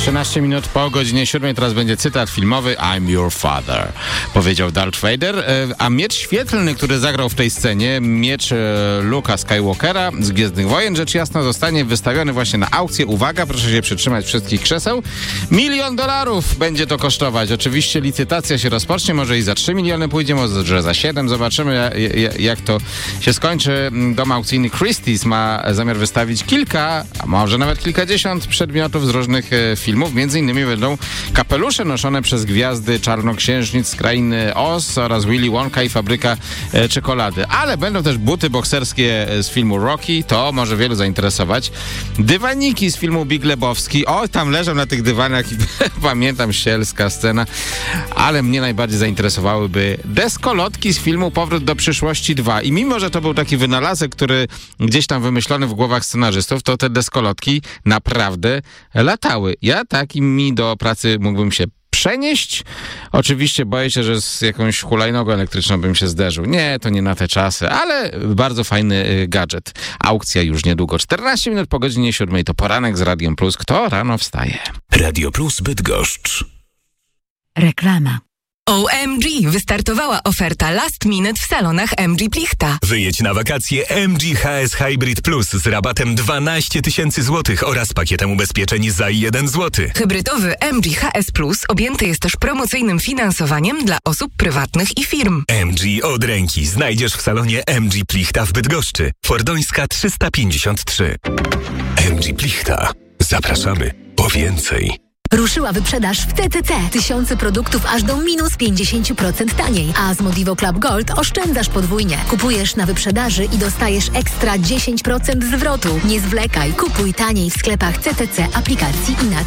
13 minut po godzinie 7. Teraz będzie cytat filmowy I'm your father, powiedział Darth Vader. A miecz świetlny, który zagrał w tej scenie, miecz Luke'a Skywalkera z Gwiezdnych Wojen, rzecz jasna zostanie wystawiony właśnie na aukcję. Uwaga, proszę się przytrzymać wszystkich krzeseł. $1 milion będzie to kosztować. Oczywiście licytacja się rozpocznie, może i za 3 miliony pójdzie, może za 7. Zobaczymy, jak to się skończy. Dom aukcyjny Christie's ma zamiar wystawić kilka, a może nawet kilkadziesiąt przedmiotów z różnych filmów. Między innymi będą kapelusze noszone przez gwiazdy czarnoksiężnic z krainy Oz oraz Willy Wonka i fabryka czekolady. Ale będą też buty bokserskie z filmu Rocky, to może wielu zainteresować. Dywaniki z filmu Big Lebowski. O, tam leżą na tych dywanach i pamiętam, sielska scena. Ale mnie najbardziej zainteresowałyby deskolotki z filmu Powrót do przyszłości 2. I mimo, że to był taki wynalazek, który gdzieś tam wymyślony w głowach scenarzystów, to te deskolotki naprawdę latały. Ja takimi do pracy mógłbym się przenieść. Oczywiście boję się, że z jakąś hulajnogą elektryczną bym się zderzył. Nie, to nie na te czasy, ale bardzo fajny gadżet. Aukcja już niedługo. 14 minut po godzinie 7. To poranek z Radiem Plus. Kto rano wstaje? Radio Plus Bydgoszcz. Reklama. OMG! Wystartowała oferta Last Minute w salonach MG Plichta. Wyjedź na wakacje MG HS Hybrid Plus z rabatem 12 000 złotych oraz pakietem ubezpieczeń za 1 zł. Hybrydowy MG HS Plus objęty jest też promocyjnym finansowaniem dla osób prywatnych i firm. MG od ręki znajdziesz w salonie MG Plichta w Bydgoszczy. Fordońska 353. MG Plichta. Zapraszamy po więcej. Ruszyła wyprzedaż w CCC. Tysiące produktów aż do minus 50% taniej. A z Modivo Club Gold oszczędzasz podwójnie. Kupujesz na wyprzedaży i dostajesz ekstra 10% zwrotu. Nie zwlekaj. Kupuj taniej w sklepach CCC, aplikacji i na